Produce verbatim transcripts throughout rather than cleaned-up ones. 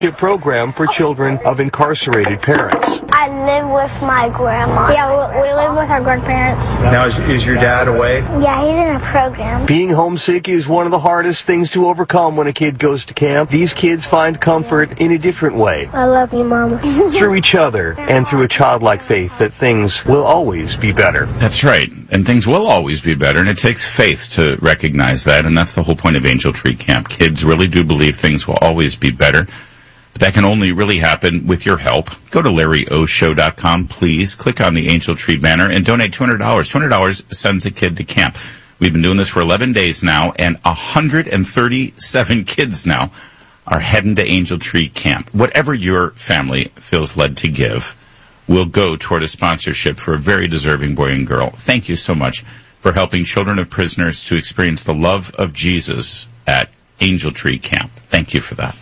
program for children of incarcerated parents. I live with my grandma. Yeah, we, we live with our grandparents. Now, is, is your dad away? Yeah, he's in a program. Being homesick is one of the hardest things to overcome when a kid goes to camp. These kids find comfort in a different way. I love you, Mama. Through each other and through a childlike faith that things will always be better. That's right. And things will always be better, and it takes faith to recognize that, and that's the whole point of Angel Tree Camp. Kids really do believe things will always be better. But that can only really happen with your help. Go to Larry O Show dot com, please. Click on the Angel Tree banner and donate two hundred dollars. two hundred dollars sends a kid to camp. We've been doing this for eleven days now, and one hundred thirty-seven kids now are heading to Angel Tree Camp. Whatever your family feels led to give will go toward a sponsorship for a very deserving boy and girl. Thank you so much for helping children of prisoners to experience the love of Jesus at Angel Tree Camp. Thank you for that.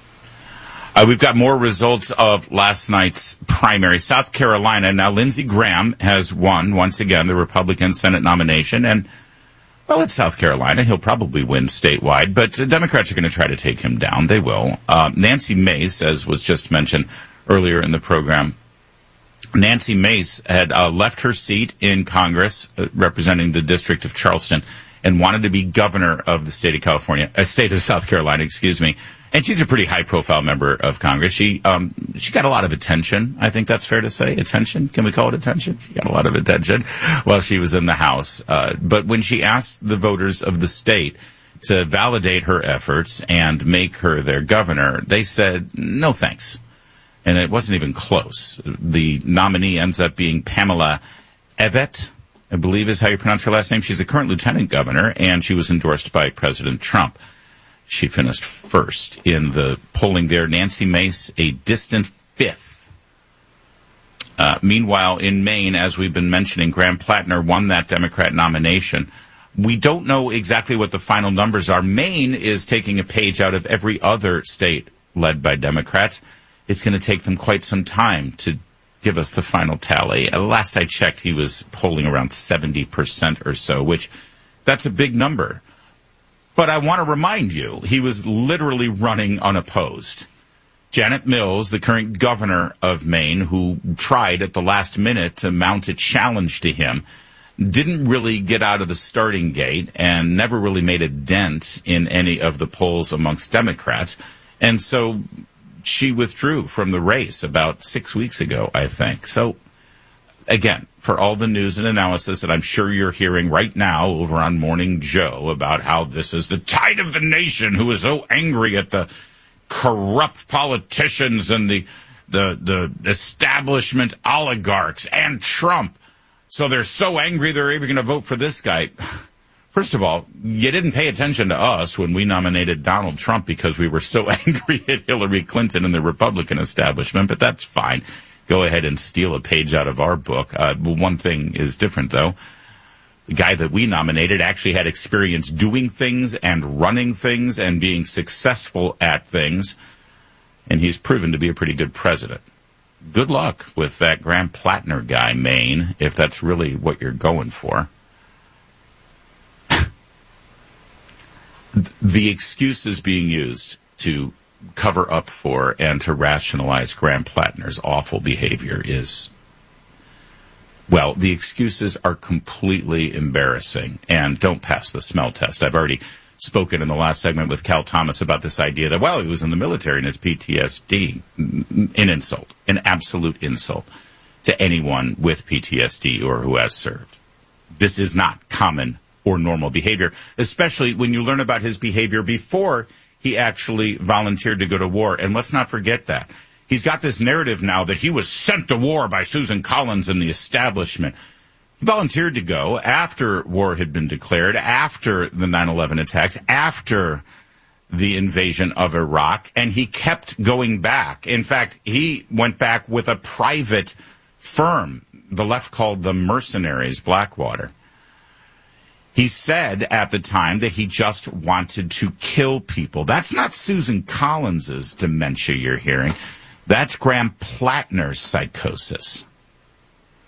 Uh, we've got more results of last night's primary. South Carolina, now Lindsey Graham has won, once again, the Republican Senate nomination. And, well, it's South Carolina. He'll probably win statewide, but the Democrats are going to try to take him down. They will. Uh, Nancy Mace, as was just mentioned earlier in the program, Nancy Mace had uh, left her seat in Congress uh, representing the District of Charleston and wanted to be governor of the state of California, uh, state of South Carolina, excuse me. And she's a pretty high-profile member of Congress. She um, she got a lot of attention. I think that's fair to say. Attention? Can we call it attention? She got a lot of attention while she was in the House. Uh, but when she asked the voters of the state to validate her efforts and make her their governor, they said, no thanks. And it wasn't even close. The nominee ends up being Pamela Evette, I believe is how you pronounce her last name. She's the current lieutenant governor, and she was endorsed by President Trump. She finished first in the polling there. Nancy Mace, a distant fifth. Uh, meanwhile, in Maine, as we've been mentioning, Graham Plattner won that Democrat nomination. We don't know exactly what the final numbers are. Maine is taking a page out of every other state led by Democrats. It's going to take them quite some time to give us the final tally. Uh, last I checked, he was polling around seventy percent or so, which that's a big number. But I want to remind you, he was literally running unopposed. Janet Mills, the current governor of Maine, who tried at the last minute to mount a challenge to him, didn't really get out of the starting gate and never really made a dent in any of the polls amongst Democrats. And so she withdrew from the race about six weeks ago, I think. So, again, for all the news and analysis that I'm sure you're hearing right now over on Morning Joe about how this is the tide of the nation who is so angry at the corrupt politicians and the the the establishment oligarchs and Trump. So they're so angry they're even going to vote for this guy. First of all, you didn't pay attention to us when we nominated Donald Trump because we were so angry at Hillary Clinton and the Republican establishment, but that's fine. Go ahead and steal a page out of our book. Uh, one thing is different, though. The guy that we nominated actually had experience doing things and running things and being successful at things, and he's proven to be a pretty good president. Good luck with that Graham Plattner guy, Maine, if that's really what you're going for. The excuses being used to cover up for and to rationalize Graham Plattner's awful behavior is, well, the excuses are completely embarrassing and don't pass the smell test. I've already spoken in the last segment with Cal Thomas about this idea that, well, he was in the military and it's P T S D. An insult, an absolute insult to anyone with P T S D or who has served. This is not common or normal behavior, especially when you learn about his behavior before he actually volunteered to go to war. And let's not forget that. He's got this narrative now that he was sent to war by Susan Collins and the establishment. He volunteered to go after war had been declared, after the nine eleven attacks, after the invasion of Iraq, and he kept going back. In fact, he went back with a private firm the left called the Mercenaries, Blackwater. He said at the time that he just wanted to kill people. That's not Susan Collins's dementia you're hearing. That's Graham Plattner's psychosis.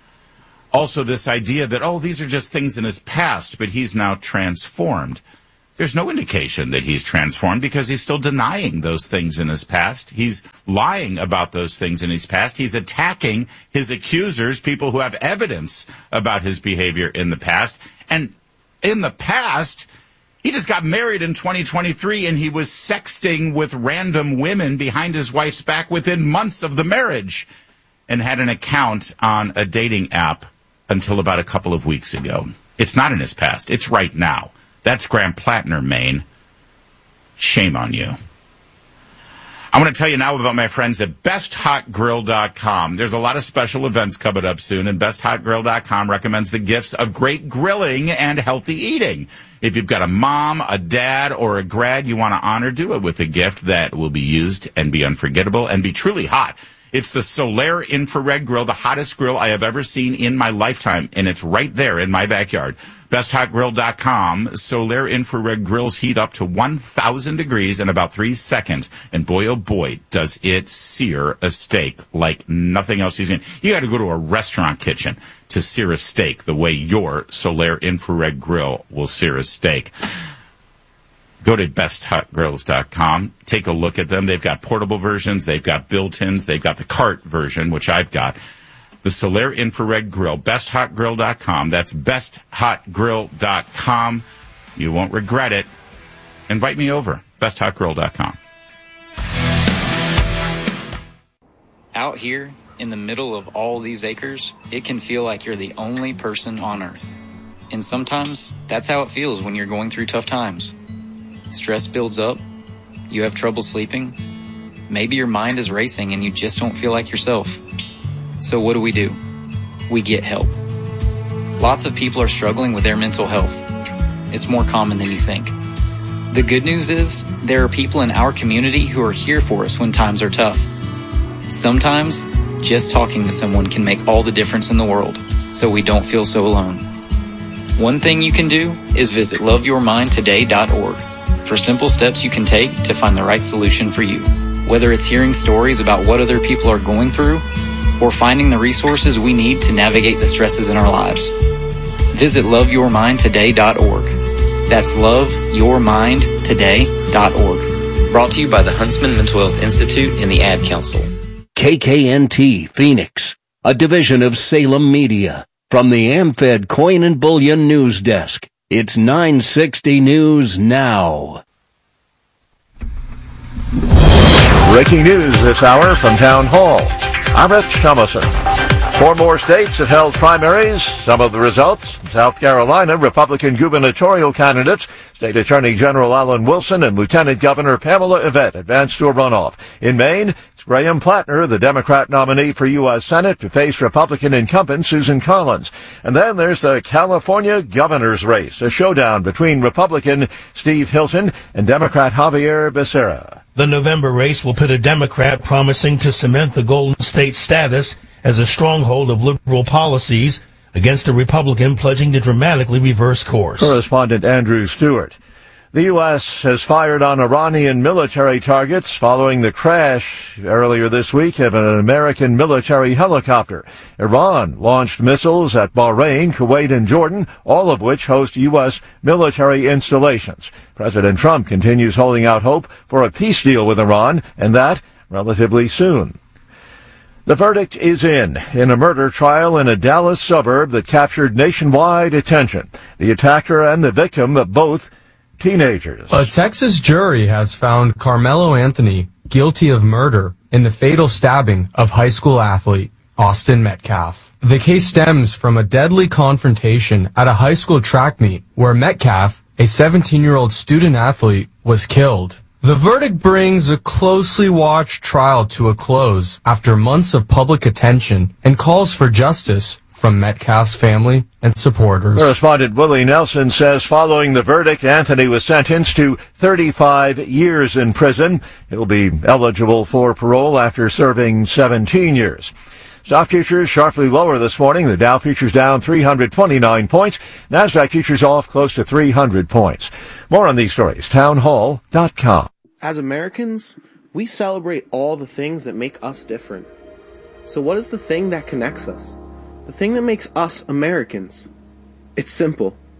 Also, this idea that, oh, these are just things in his past, but he's now transformed. There's no indication that he's transformed because he's still denying those things in his past. He's lying about those things in his past. He's attacking his accusers, people who have evidence about his behavior in the past. And in the past, he just got married in twenty twenty-three and he was sexting with random women behind his wife's back within months of the marriage and had an account on a dating app until about a couple of weeks ago. It's not in his past. It's right now. That's Graham Plattner, Maine. Shame on you. I want to tell you now about my friends at best hot grill dot com. There's a lot of special events coming up soon, and best hot grill dot com recommends the gifts of great grilling and healthy eating. If you've got a mom, a dad, or a grad you want to honor, do it with a gift that will be used and be unforgettable and be truly hot. It's the Solaire Infrared Grill, the hottest grill I have ever seen in my lifetime, and it's right there in my backyard. best hot grill dot com. Solaire Infrared Grills heat up to one thousand degrees in about three seconds, and boy, oh boy, does it sear a steak like nothing else you've seen. You got to go to a restaurant kitchen to sear a steak the way your Solaire Infrared Grill will sear a steak. Go to best hot grills dot com. Take a look at them. They've got portable versions. They've got built-ins. They've got the cart version, which I've got. The Solaire Infrared Grill. best hot grill dot com. That's best hot grill dot com. You won't regret it. Invite me over. best hot grill dot com. Out here, in the middle of all these acres, it can feel like you're the only person on Earth. And sometimes, that's how it feels when you're going through tough times. Stress builds up, you have trouble sleeping, maybe your mind is racing and you just don't feel like yourself. So what do we do? We get help. Lots of people are struggling with their mental health. It's more common than you think. The good news is, there are people in our community who are here for us when times are tough. Sometimes, just talking to someone can make all the difference in the world, so we don't feel so alone. One thing you can do is visit love your mind today dot org. For simple steps you can take to find the right solution for you. Whether it's hearing stories about what other people are going through, or finding the resources we need to navigate the stresses in our lives. Visit love your mind today dot org. That's love your mind today dot org. Brought to you by the Huntsman Mental Health Institute and the Ad Council. K K N T Phoenix, a division of Salem Media. From the AmFed Coin and Bullion News Desk. It's nine sixty News Now. Breaking news this hour from Town Hall. I'm Rich Thomason. Four more states have held primaries. Some of the results: South Carolina, Republican gubernatorial candidates, State Attorney General Alan Wilson and Lieutenant Governor Pamela Yvette advanced to a runoff. In Maine, it's Graham Plattner, the Democrat nominee for U S Senate, to face Republican incumbent Susan Collins. And then there's the California governor's race, a showdown between Republican Steve Hilton and Democrat Javier Becerra. The November race will pit a Democrat promising to cement the Golden State status as a stronghold of liberal policies against a Republican pledging to dramatically reverse course. Correspondent Andrew Stewart. The U S has fired on Iranian military targets following the crash earlier this week of an American military helicopter. Iran launched missiles at Bahrain, Kuwait, and Jordan, all of which host U S military installations. President Trump continues holding out hope for a peace deal with Iran, and that relatively soon. The verdict is in, in a murder trial in a Dallas suburb that captured nationwide attention. The attacker and the victim, both teenagers. A Texas jury has found Carmelo Anthony guilty of murder in the fatal stabbing of high school athlete Austin Metcalf. The case stems from a deadly confrontation at a high school track meet where Metcalf, a seventeen-year-old student athlete, was killed. The verdict brings a closely watched trial to a close after months of public attention and calls for justice from Metcalf's family and supporters. Correspondent Willie Nelson says following the verdict, Anthony was sentenced to thirty-five years in prison. He'll be eligible for parole after serving seventeen years. Stock futures sharply lower this morning. The Dow futures down three hundred twenty-nine points. NASDAQ futures off close to three hundred points. More on these stories, town hall dot com. As Americans, we celebrate all the things that make us different. So what is the thing that connects us? The thing that makes us Americans? It's simple.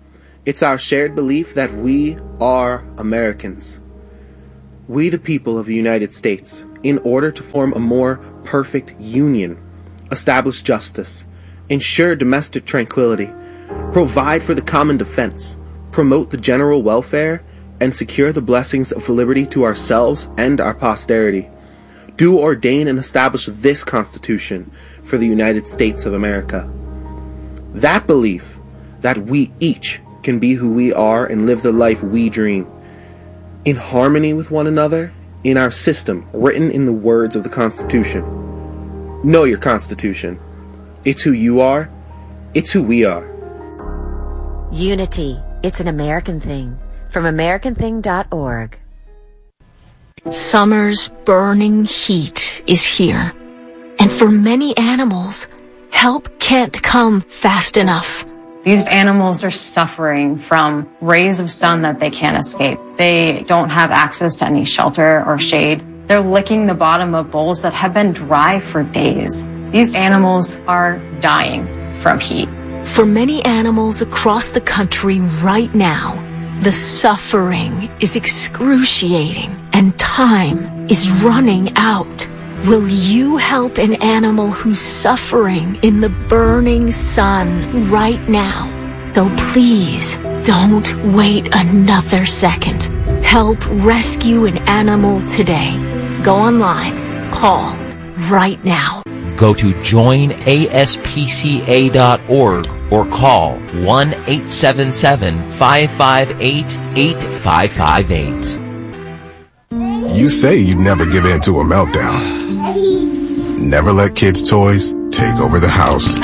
It's our shared belief that we are Americans. We, the people of the United States, in order to form a more perfect union, establish justice, ensure domestic tranquility, provide for the common defense, promote the general welfare, and secure the blessings of liberty to ourselves and our posterity, do ordain and establish this Constitution for the United States of America. That belief that we each can be who we are and live the life we dream, in harmony with one another, in our system written in the words of the Constitution. Know your Constitution. It's who you are. It's who we are. Unity. It's an American thing. From American Thing dot org. Summer's burning heat is here. And for many animals, help can't come fast enough. These animals are suffering from rays of sun that they can't escape. They don't have access to any shelter or shade. They're licking the bottom of bowls that have been dry for days. These animals are dying from heat. For many animals across the country right now, the suffering is excruciating and time is running out. Will you help an animal who's suffering in the burning sun right now? So please, don't wait another second. Help rescue an animal today. Go online. Call right now. Go to join A S P C A dot org or call one eight seven seven, five five eight, eight five five eight. You say you'd never give in to a meltdown. Never let kids' toys take over the house.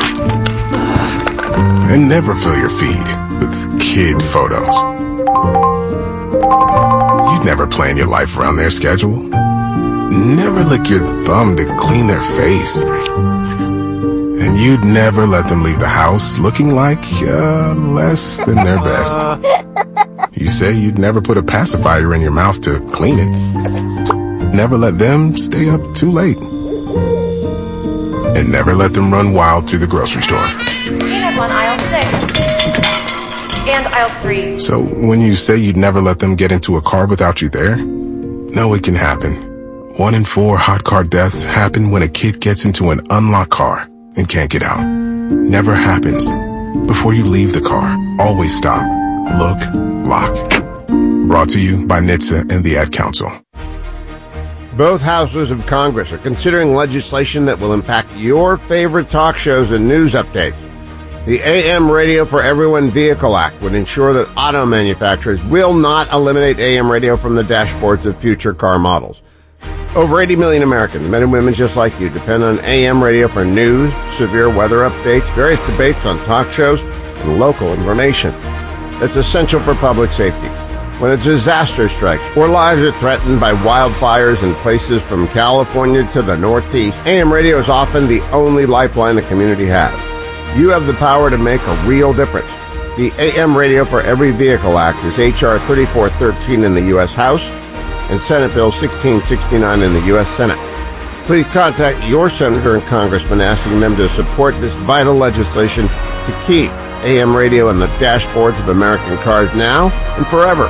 And never fill your feed with kid photos. You'd never plan your life around their schedule. Never lick your thumb to clean their face. And you'd never let them leave the house looking like uh, less than their best. You say you'd never put a pacifier in your mouth to clean it. Never let them stay up too late. And never let them run wild through the grocery store. Peanut on aisle six. And aisle three. So when you say you'd never let them get into a car without you there, no, it can happen. One in four hot car deaths happen when a kid gets into an unlocked car and can't get out. Never happens. Before you leave the car, always stop, look, lock. Brought to you by N H T S A and the Ad Council. Both houses of Congress are considering legislation that will impact your favorite talk shows and news updates. The A M Radio for Everyone Vehicle Act would ensure that auto manufacturers will not eliminate A M radio from the dashboards of future car models. Over eighty million Americans, men and women just like you, depend on A M radio for news, severe weather updates, various debates on talk shows, and local information. It's essential for public safety. When a disaster strikes or lives are threatened by wildfires in places from California to the Northeast, A M radio is often the only lifeline the community has. You have the power to make a real difference. The A M Radio for Every Vehicle Act is H R thirty-four thirteen in the U S House and Senate Bill sixteen sixty-nine in the U S Senate. Please contact your senator and congressman asking them to support this vital legislation to keep A M radio in the dashboards of American cars now and forever.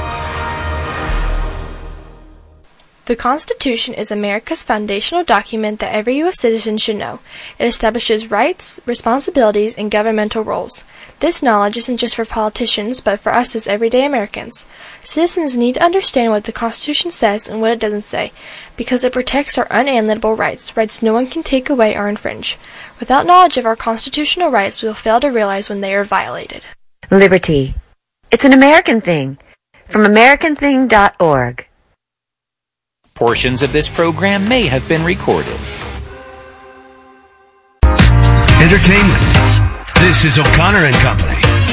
The Constitution is America's foundational document that every U S citizen should know. It establishes rights, responsibilities, and governmental roles. This knowledge isn't just for politicians, but for us as everyday Americans. Citizens need to understand what the Constitution says and what it doesn't say, because it protects our unalienable rights, rights no one can take away or infringe. Without knowledge of our constitutional rights, we will fail to realize when they are violated. Liberty. It's an American thing. From American Thing dot org. Portions of this program may have been recorded. Entertainment. This is O'Connor and Company.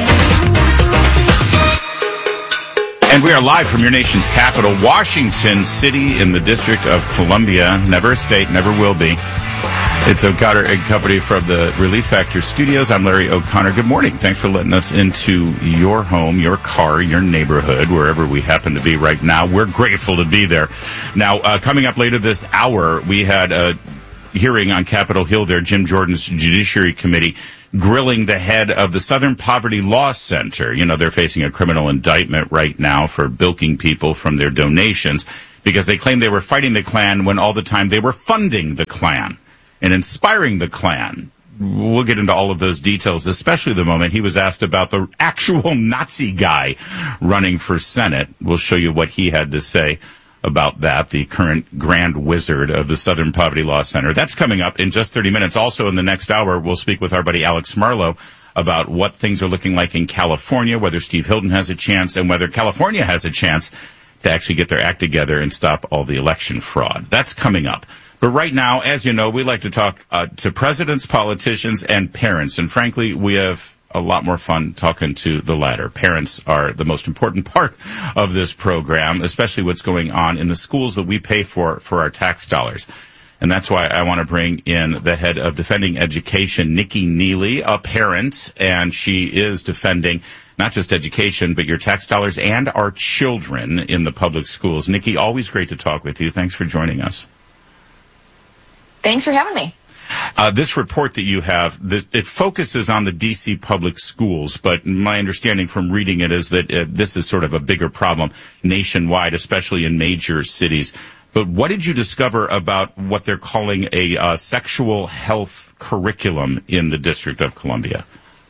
And we are live from your nation's capital, Washington City, in the District of Columbia. Never a state, never will be. It's O'Connor and Company from the Relief Factor Studios. I'm Larry O'Connor. Good morning. Thanks for letting us into your home, your car, your neighborhood, wherever we happen to be right now. We're grateful to be there. Now, uh, coming up later this hour, we had a hearing on Capitol Hill there, Jim Jordan's Judiciary Committee grilling the head of the Southern Poverty Law Center. You know, they're facing a criminal indictment right now for bilking people from their donations because they claim they were fighting the Klan when all the time they were funding the Klan and inspiring the Klan. We'll get into all of those details, especially the moment he was asked about the actual Nazi guy running for Senate. We'll show you what he had to say about that, the current grand wizard of the Southern Poverty Law Center. That's coming up in just thirty minutes. Also, in the next hour, we'll speak with our buddy Alex Marlowe about what things are looking like in California, whether Steve Hilton has a chance, and whether California has a chance to actually get their act together and stop all the election fraud. That's coming up. But right now, as you know, we like to talk uh, to presidents, politicians, and parents. And frankly, we have a lot more fun talking to the latter. Parents are the most important part of this program, especially what's going on in the schools that we pay for for our tax dollars. And that's why I want to bring in the head of Defending Education, Nikki Neely, a parent, and she is defending not just education, but your tax dollars and our children in the public schools. Nikki, always great to talk with you. Thanks for joining us. Thanks for having me. Uh, this report that you have, this, it focuses on the D C public schools, but my understanding from reading it is that uh, this is sort of a bigger problem nationwide, especially in major cities. But what did you discover about what they're calling a uh, sexual health curriculum in the District of Columbia?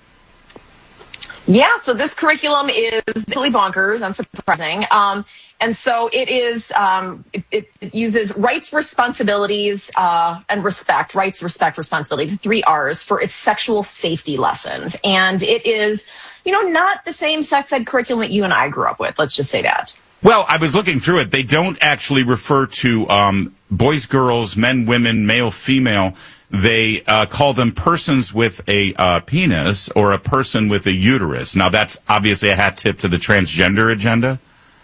Yeah, so this curriculum is really bonkers, unsurprising. Um, and so it is, um, it, it uses rights, responsibilities, uh, and respect, rights, respect, responsibility, the three R's for its sexual safety lessons. And it is, you know, not the same sex ed curriculum that you and I grew up with. Let's just say that. Well, I was looking through it. They don't actually refer to um, boys, girls, men, women, male, female. They uh, call them persons with a uh, penis or a person with a uterus. Now, that's obviously a hat tip to the transgender agenda.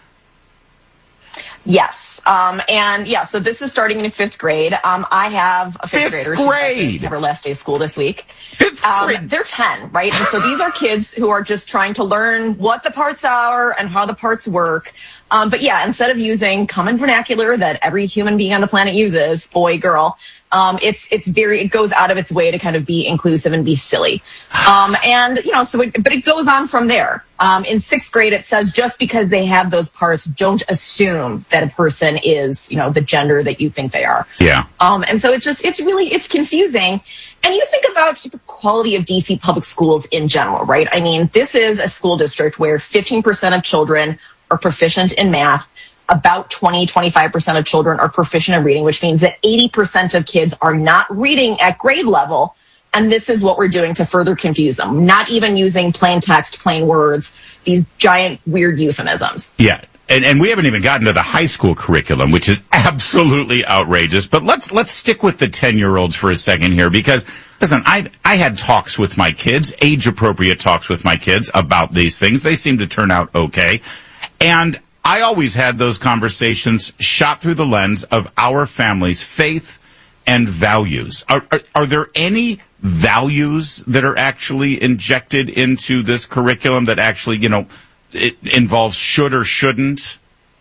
Yes. Um, and yeah, so this is starting in fifth grade. Um, I have a fifth, fifth grader. grade. Have her last day of school this week. Fifth um, grade. They're ten, right? And so these are kids who are just trying to learn what the parts are and how the parts work. Um, but yeah, instead of using common vernacular that every human being on the planet uses, boy, girl, um, it's, it's very, it goes out of its way to kind of be inclusive and be silly. Um, and, you know, so, it, but it goes on from there. Um, in sixth grade, it says just because they have those parts, don't assume that a person is, you know, the gender that you think they are. Yeah. Um, and so it's just, it's really, it's confusing. And you think about the quality of D C public schools in general, right? I mean, this is a school district where fifteen percent of children are proficient in math. About twenty, twenty-five percent of children are proficient in reading, which means that eighty percent of kids are not reading at grade level. And this is what we're doing to further confuse them. Not even using plain text, plain words, these giant weird euphemisms. Yeah. And, and we haven't even gotten to the high school curriculum, which is absolutely outrageous. But let's let's stick with the ten-year-olds for a second here, because, listen, I I had talks with my kids, age-appropriate talks with my kids about these things. They seem to turn out okay. And I always had those conversations shot through the lens of our family's faith and values. Are, are, are there any values that are actually injected into this curriculum that actually, you know, it involves should or shouldn't?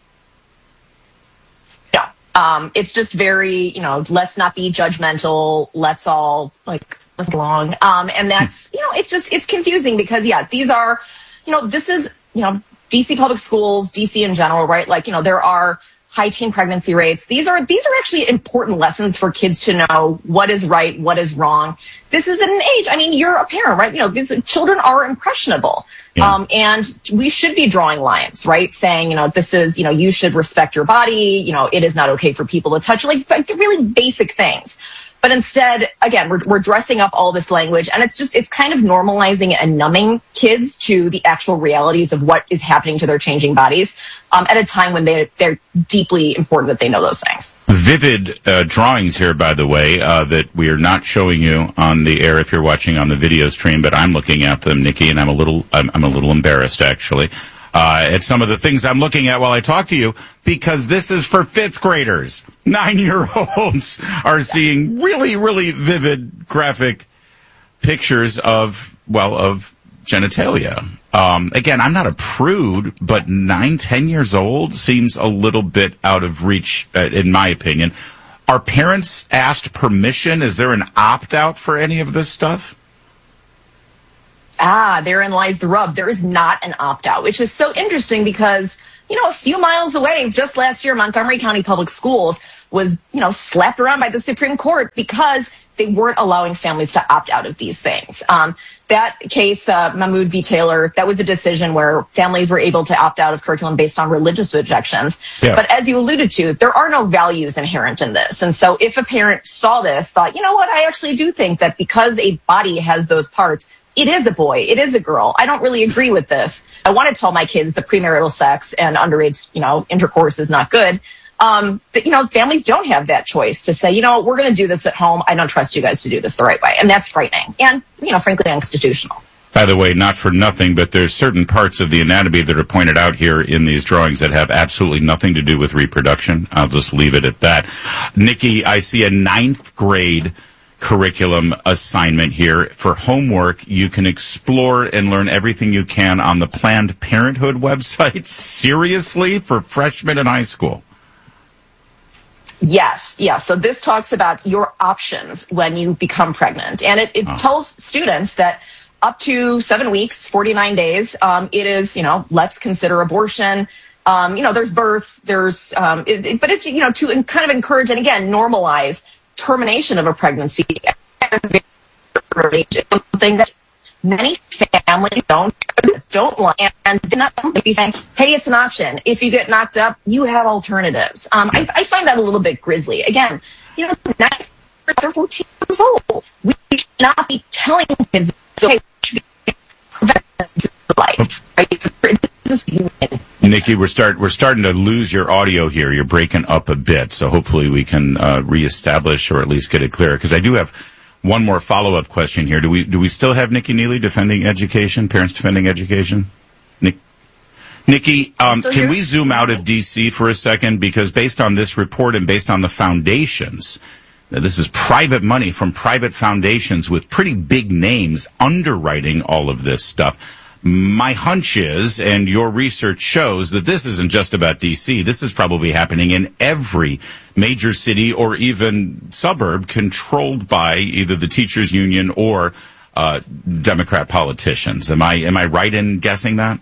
Yeah. Um, it's just very, you know, let's not be judgmental. Let's all, like, let's get along. Um, and that's, you know, it's just, it's confusing because, yeah, these are, you know, this is, you know, D C public schools, D C in general, right? Like, you know, there are high teen pregnancy rates. These are, these are actually important lessons for kids to know what is right, what is wrong. This is at an age, I mean, you're a parent, right? You know, these children are impressionable. Yeah. Um, and we should be drawing lines, right? Saying, you know, this is, you know, you should respect your body. You know, it is not okay for people to touch, like, like really basic things. But instead, again, we're, we're dressing up all this language, and it's just, it's kind of normalizing and numbing kids to the actual realities of what is happening to their changing bodies um, at a time when they, they're deeply important that they know those things. Vivid uh, drawings here, by the way, uh, that we are not showing you on the air if you're watching on the video stream, but I'm looking at them, Nikki, and I'm a little, I'm, I'm a little embarrassed, actually. Uh, at some of the things I'm looking at while I talk to you, because this is for fifth graders. Nine-year-olds are seeing really, really vivid graphic pictures of, well, of genitalia. Um, again, I'm not a prude, but nine, ten years old seems a little bit out of reach, uh, in my opinion. are parents asked permission? Is there an opt-out for any of this stuff? Ah, therein lies the rub. There is not an opt-out, which is so interesting because, you know, a few miles away, just last year, Montgomery County Public Schools was, you know, slapped around by the Supreme Court because they weren't allowing families to opt out of these things. Um, that case, uh, Mahmoud v. Taylor, that was a decision where families were able to opt out of curriculum based on religious objections. Yeah. But as you alluded to, there are no values inherent in this. And so if a parent saw this, thought, you know what, I actually do think that because a body has those parts, it is a boy, it is a girl. I don't really agree with this. I want to tell my kids that premarital sex and underage, you know, intercourse is not good. Um, but, you know, families don't have that choice to say, you know, we're going to do this at home. I don't trust you guys to do this the right way. And that's frightening and, you know, frankly, unconstitutional. By the way, not for nothing, but there's certain parts of the anatomy that are pointed out here in these drawings that have absolutely nothing to do with reproduction. I'll just leave it at that. Nikki, I see a ninth grade curriculum assignment here. For homework, you can explore and learn everything you can on the Planned Parenthood website. Seriously? For freshmen in high school? Yes, yes. So this talks about your options when you become pregnant. And it, it oh. tells students that up to seven weeks, forty-nine days, um, it is, you know, let's consider abortion. Um, you know, there's birth, there's, um, it, it, but it's, you know, to kind of encourage and again, normalize termination of a pregnancy at a very early age. Something that many families don't don't like, and not be saying, "Hey, it's an option. If you get knocked up, you have alternatives." Um, I, I find that a little bit grisly. Again, you know, nine or fourteen years old, we should not be telling kids, "Okay, we should be preventing life." Right? Nikki, we're start we're starting to lose your audio here. You're breaking up a bit, so hopefully we can uh, reestablish or at least get it clear. Because I do have one more follow-up question here. Do we do we still have Nikki Neely defending education, parents defending education? Nick, Nikki, um, can we zoom out of D C for a second? Because based on this report and based on the foundations, this is private money from private foundations with pretty big names underwriting all of this stuff. My hunch is, and your research shows, that this isn't just about D C. This is probably happening in every major city or even suburb controlled by either the teachers union or uh, Democrat politicians. Am I am I right in guessing that?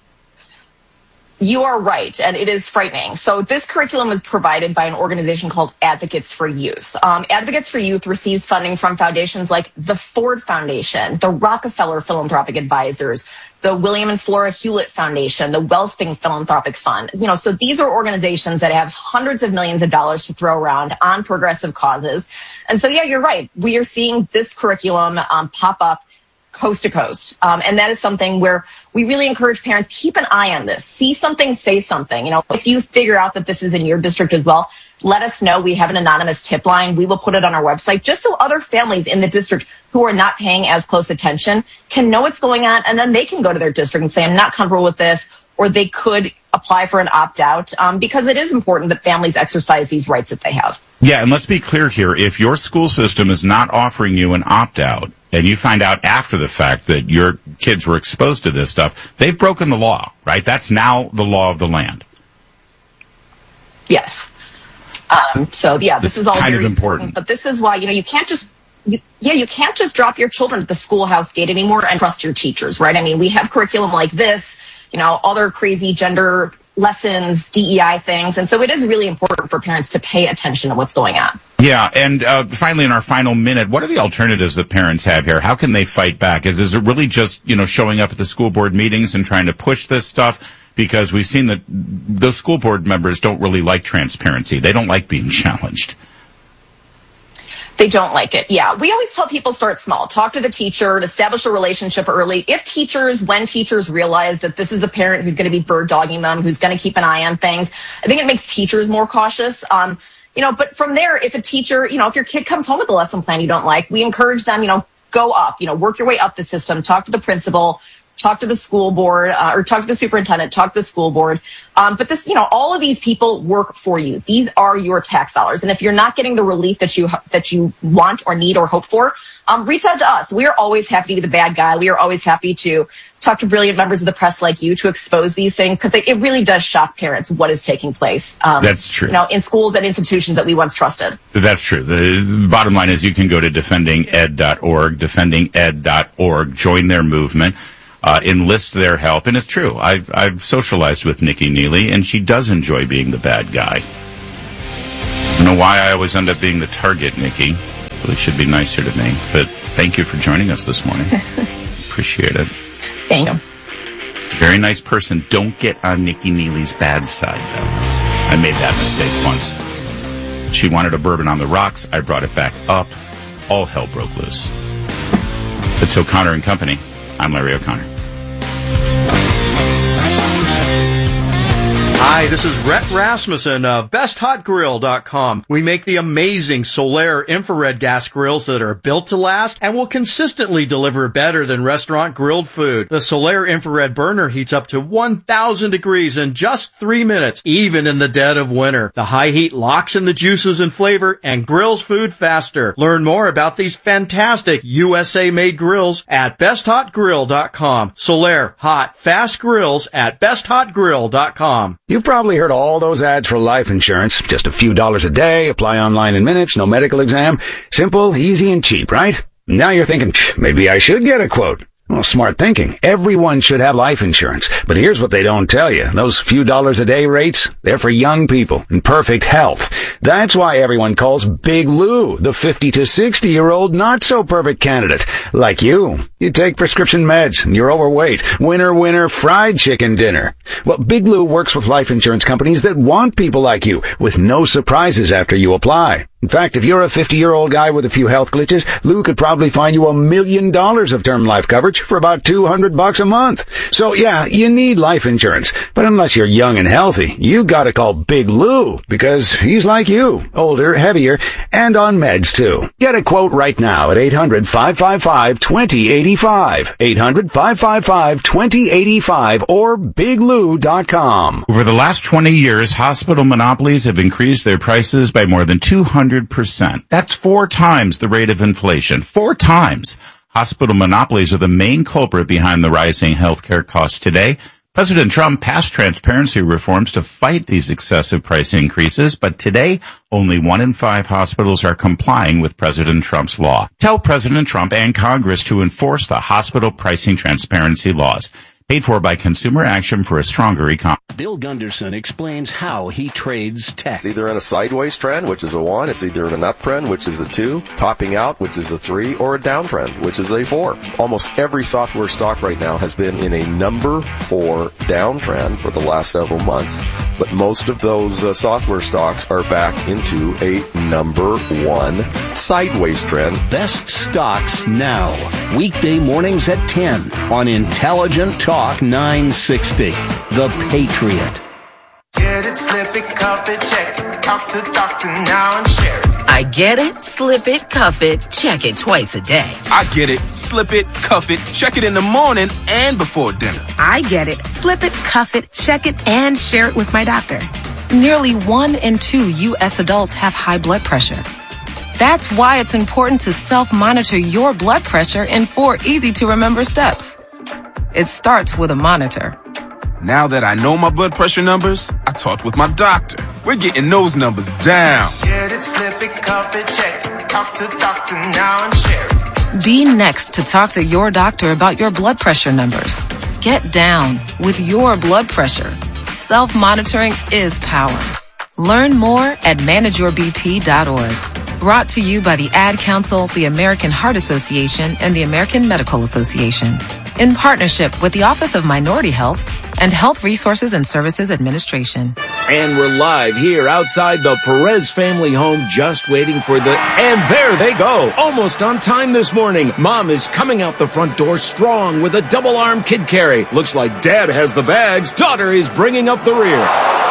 You are right, and it is frightening. So this curriculum is provided by an organization called Advocates for Youth. Um, Advocates for Youth receives funding from foundations like the Ford Foundation, the Rockefeller Philanthropic Advisors, the William and Flora Hewlett Foundation, the Wellspring Philanthropic Fund. You know, so these are organizations that have hundreds of millions of dollars to throw around on progressive causes. And so, yeah, you're right. We are seeing this curriculum um, pop up coast to coast. Um, and that is something where we really encourage parents, keep an eye on this. See something, say something. You know, if you figure out that this is in your district as well, let us know. We have an anonymous tip line. We will put it on our website just so other families in the district who are not paying as close attention can know what's going on. And then they can go to their district and say, I'm not comfortable with this, or they could apply for an opt-out um, because it is important that families exercise these rights that they have. Yeah, and let's be clear here. If your school system is not offering you an opt-out, and you find out after the fact that your kids were exposed to this stuff, they've broken the law, right? That's now the law of the land. Yes. Um, so, yeah, this it's is all kind very of important. important. But this is why, you know, you can't just, you, yeah, you can't just drop your children at the schoolhouse gate anymore and trust your teachers, right? I mean, we have curriculum like this, you know, other crazy gender lessons, D E I things. And so it is really important for parents to pay attention to what's going on. Yeah, and uh, finally, in our final minute, what are the alternatives that parents have here? How can they fight back? Is, is it really just, you know, showing up at the school board meetings and trying to push this stuff? Because we've seen that those school board members don't really like transparency. They don't like being challenged. They don't like it. Yeah. We always tell people start small. Talk to the teacher, establish a relationship early. If teachers, when teachers realize that this is a parent who's going to be bird dogging them, who's going to keep an eye on things, I think it makes teachers more cautious. Um, you know, but from there, if a teacher, you know, if your kid comes home with a lesson plan you don't like, we encourage them, you know, go up, you know, work your way up the system, talk to the principal, talk to the school board, uh, or talk to the superintendent, talk to the school board. Um, but this, you know, all of these people work for you. These are your tax dollars. And if you're not getting the relief that you, that you want or need or hope for, um, reach out to us. We are always happy to be the bad guy. We are always happy to talk to brilliant members of the press like you to expose these things, because it really does shock parents what is taking place. Um, That's true. You know, in schools and institutions that we once trusted. That's true. The bottom line is you can go to defending ed dot org, defending ed dot org, join their movement, uh, enlist their help. And it's true. I've, I've socialized with Nikki Neely, and she does enjoy being the bad guy. I don't know why I always end up being the target, Nikki. Really should be nicer to me. But thank you for joining us this morning. Appreciate it. Thank you. Very nice person. Don't get on Nikki Neely's bad side, though. I made that mistake once. She wanted a bourbon on the rocks. I brought it back up. All hell broke loose. It's O'Connor and Company. I'm Larry O'Connor. Hi, this is Rhett Rasmussen of best hot grill dot com. We make the amazing Solaire infrared gas grills that are built to last and will consistently deliver better than restaurant grilled food. The Solaire infrared burner heats up to one thousand degrees in just three minutes, even in the dead of winter. The high heat locks in the juices and flavor and grills food faster. Learn more about these fantastic U S A-made grills at best hot grill dot com. Solaire, hot, fast grills at best hot grill dot com. You've probably heard all those ads for life insurance. Just a few dollars a day, apply online in minutes, no medical exam. Simple, easy, and cheap, right? Now you're thinking, maybe I should get a quote. Well, smart thinking. Everyone should have life insurance. But here's what they don't tell you. Those few dollars a day rates, they're for young people in perfect health. That's why everyone calls Big Lou the fifty to sixty year old not so perfect candidate. Like you. You take prescription meds and you're overweight. Winner, winner, fried chicken dinner. Well, Big Lou works with life insurance companies that want people like you with no surprises after you apply. In fact, if you're a fifty-year-old guy with a few health glitches, Lou could probably find you a million dollars of term life coverage for about two hundred bucks a month. So yeah, you need life insurance. But unless you're young and healthy, you gotta call Big Lou, because he's like you, older, heavier, and on meds too. Get a quote right now at eight hundred, five five five, two zero eight five, eight hundred, five five five, two zero eight five, or big lou dot com. Over the last twenty years, hospital monopolies have increased their prices by more than two hundred percent. That's four times the rate of inflation. Four times. Hospital monopolies are the main culprit behind the rising healthcare costs today. President Trump passed transparency reforms to fight these excessive price increases, but today, only one in five hospitals are complying with President Trump's law. Tell President Trump and Congress to enforce the hospital pricing transparency laws. Paid for by Consumer Action for a Stronger Economy. Bill Gunderson explains how he trades tech. It's either in a sideways trend, which is a one. It's either in an uptrend, which is a two. Topping out, which is a three. Or a downtrend, which is a four. Almost every software stock right now has been in a number four downtrend for the last several months. But most of those uh, software stocks are back into a number one sideways trend. Best stocks now. Weekday mornings at ten on Intelligent Talk nine sixty. The Patriot. Get it, slip it, cuff it, check it. Talk to doctor now and share it. I get it, slip it, cuff it, check it twice a day. I get it, slip it, cuff it, check it in the morning and before dinner. I get it, slip it, cuff it, check it, and share it with my doctor. Nearly one in two U S adults have high blood pressure. That's why it's important to self-monitor your blood pressure in four easy-to-remember steps. It starts with a monitor. Now that I know my blood pressure numbers, I talked with my doctor. We're getting those numbers down. Get it, slip it, cuff it, check it. Talk to doctor now and share it. Be next to talk to your doctor about your blood pressure numbers. Get down with your blood pressure. Self-monitoring is power. Learn more at manage your b p dot org. Brought to you by the Ad Council, the American Heart Association, and the American Medical Association. In partnership with the Office of Minority Health and Health Resources and Services Administration. And we're live here outside the Perez family home, just waiting for the... And there they go! Almost on time this morning. Mom is coming out the front door strong with a double-arm kid carry. Looks like Dad has the bags. Daughter is bringing up the rear.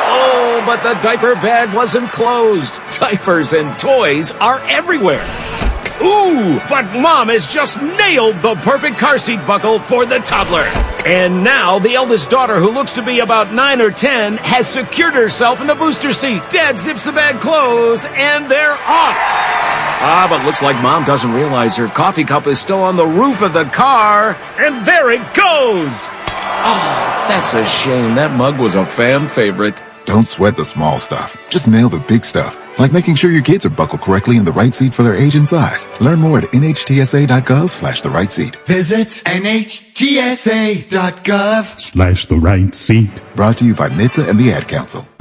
Oh, but the diaper bag wasn't closed. Diapers and toys are everywhere. Ooh, but Mom has just nailed the perfect car seat buckle for the toddler. And now the eldest daughter, who looks to be about nine or ten, has secured herself in the booster seat. Dad zips the bag closed, and they're off. Ah, but looks like Mom doesn't realize her coffee cup is still on the roof of the car. And there it goes. Oh, that's a shame. That mug was a fan favorite. Don't sweat the small stuff. Just nail the big stuff. Like making sure your kids are buckled correctly in the right seat for their age and size. Learn more at nhtsa.gov slash the right seat. Visit nhtsa.gov Slash the right seat. Brought to you by N H T S A and the Ad Council.